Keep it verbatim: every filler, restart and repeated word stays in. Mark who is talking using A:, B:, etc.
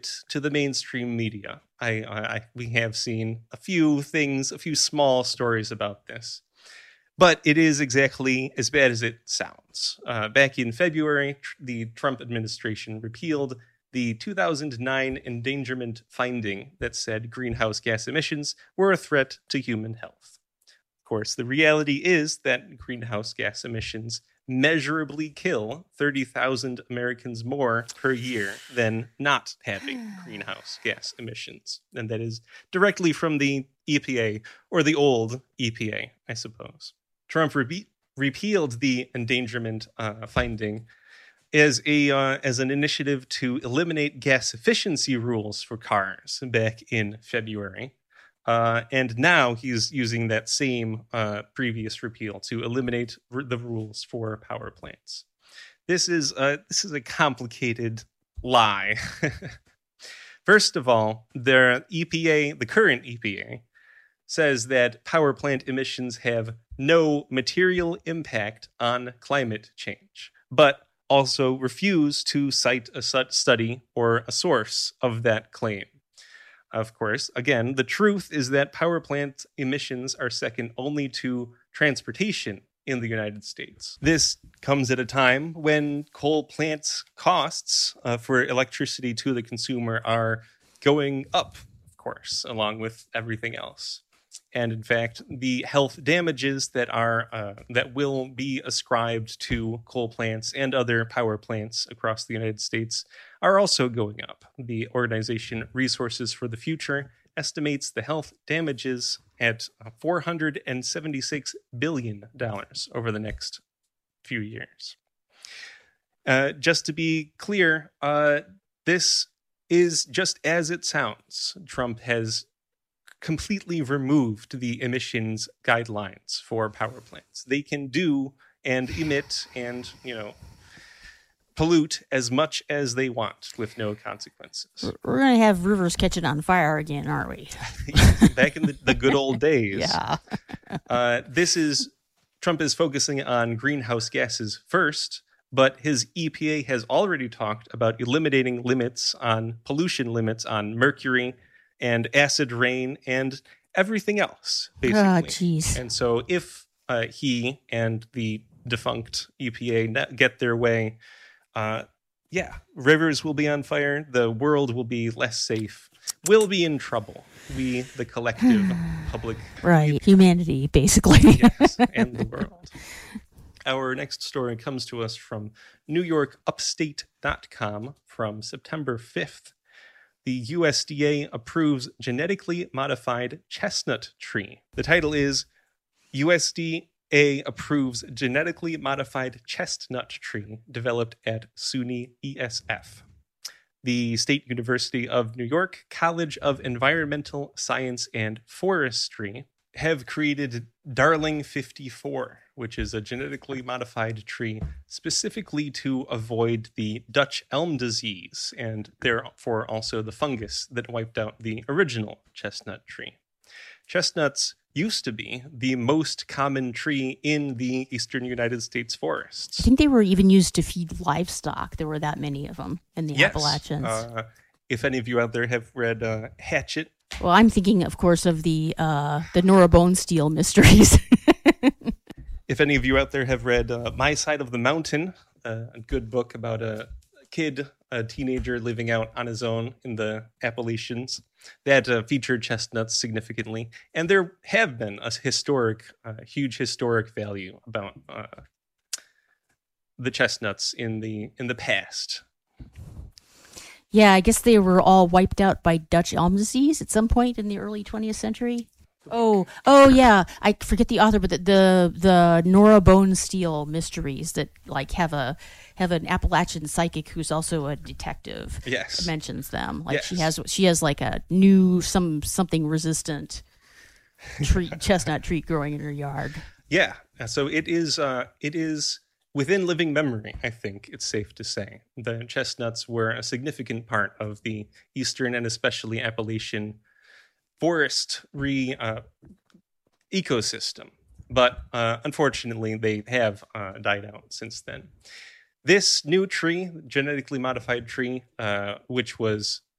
A: it to the mainstream media. I, I we have seen a few things, a few small stories about this. But it is exactly as bad as it sounds. Uh, back in February, tr- the Trump administration repealed the two thousand nine endangerment finding that said greenhouse gas emissions were a threat to human health. Of course, the reality is that greenhouse gas emissions measurably kill thirty thousand Americans more per year than not having greenhouse gas emissions. And that is directly from the E P A, or the old E P A, I suppose. Trump re- repealed the endangerment uh, finding as a uh, as an initiative to eliminate gas efficiency rules for cars back in February. Uh, and now he's using that same uh, previous repeal to eliminate r- the rules for power plants. This is a, this is a complicated lie. First of all, the E P A, the current E P A, says that power plant emissions have no material impact on climate change, but also refuse to cite a study or a source of that claim. Of course, again, the truth is that power plant emissions are second only to transportation in the United States. This comes at a time when coal plants' costs uh, for electricity to the consumer are going up, of course, along with everything else. And in fact, the health damages that are uh, that will be ascribed to coal plants and other power plants across the United States are also going up. The organization Resources for the Future estimates the health damages at four hundred seventy-six billion dollars over the next few years. Uh, just to be clear, uh, this is just as it sounds. Trump has completely removed the emissions guidelines for power plants. They can do and emit and, you know, pollute as much as they want with no consequences.
B: We're going to have rivers catching on fire again, aren't we?
A: Back in the, the good old days.
B: Yeah.
A: uh, this is, Trump is focusing on greenhouse gases first, but his E P A has already talked about eliminating limits on pollution limits on mercury and acid rain and everything else, basically.
B: Oh, jeez.
A: And so if uh, he and the defunct E P A get their way, uh, yeah, rivers will be on fire. The world will be less safe. We'll be in trouble. We, the collective public.
B: Right. Humanity, basically.
A: Yes, and the world. Our next story comes to us from New York Upstate dot com from September fifth. The U S D A approves genetically modified chestnut tree. The title is U S D A approves genetically modified chestnut tree developed at SUNY E S F. The State University of New York College of Environmental Science and Forestry have created Darling fifty-four, which is a genetically modified tree specifically to avoid the Dutch elm disease and therefore also the fungus that wiped out the original chestnut tree. Chestnuts used to be the most common tree in the eastern United States forests.
B: I think they were even used to feed livestock. There were that many of them in the
A: yes.
B: Appalachians.
A: Uh, if any of you out there have read uh, Hatchet.
B: Well, I'm thinking, of course, of the uh, the Nora Bonesteel mysteries.
A: If any of you out there have read uh, My Side of the Mountain, uh, a good book about a kid, a teenager living out on his own in the Appalachians, that uh, featured chestnuts significantly. And there have been a historic, uh, huge historic value about uh, the chestnuts in the in the past.
B: Yeah, I guess they were all wiped out by Dutch elm disease at some point in the early twentieth century. Oh, oh yeah, I forget the author, but the the, the Nora Bonesteel mysteries that like have a have an Appalachian psychic who's also a detective.
A: Yes,
B: mentions them. Like
A: yes.
B: she has she has like a new some something resistant tree chestnut tree growing in her yard.
A: Yeah, so it is uh, it is. Within living memory, I think it's safe to say. The chestnuts were a significant part of the eastern and especially Appalachian forestry uh, ecosystem. But uh, unfortunately, they have uh, died out since then. This new tree, genetically modified tree, uh, which was